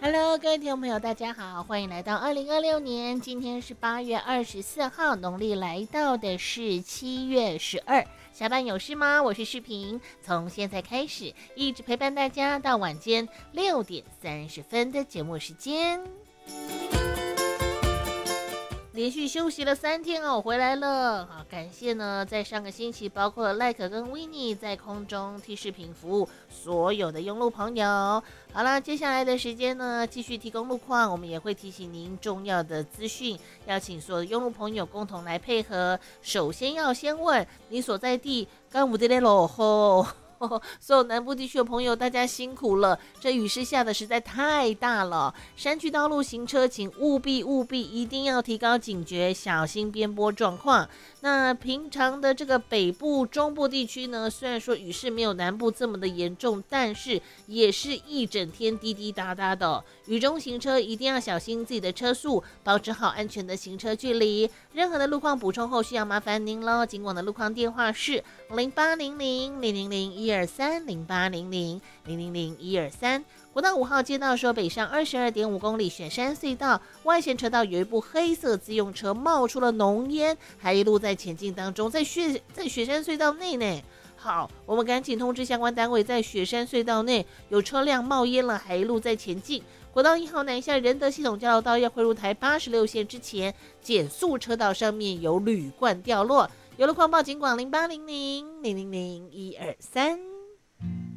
Hello，各位听众朋友，大家好，欢迎来到2026年。今天是8月24号，农历来到的是7月12。下班有事吗？我是视频，从现在开始一直陪伴大家到晚间6点30分的节目时间。连续休息了3天哦，我回来了。好，感谢呢，在上个星期，包括了赖可跟 Winnie 在空中替视频服务所有的用路朋友。好了，接下来的时间呢，继续提供路况，我们也会提醒您重要的资讯，邀请所有的用路朋友共同来配合。首先要先问你所在地刚五的落后。所有南部地区的朋友，大家辛苦了，这雨势下的实在太大了。山区道路行车，请务必一定要提高警觉，小心边坡状况。那平常的这个北部、中部地区呢，虽然说雨势没有南部这么的严重，但是也是一整天滴滴答答的。雨中行车一定要小心自己的车速，保持好安全的行车距离。任何的路况补充后，需要麻烦您了。警广的路况电话是0800-000-123，0800-000-123。国道5号街道说，北上22.5公里雪山隧道外线车道有一部黑色自用车冒出了浓烟，还一路在前进当中，在雪山隧道内呢。好，我们赶紧通知相关单位，在雪山隧道内有车辆冒烟了，还一路在前进。国道1号南下仁德系统交流道要汇入台86线之前，减速车道上面有铝罐掉落。有路况报警广0800-000-123。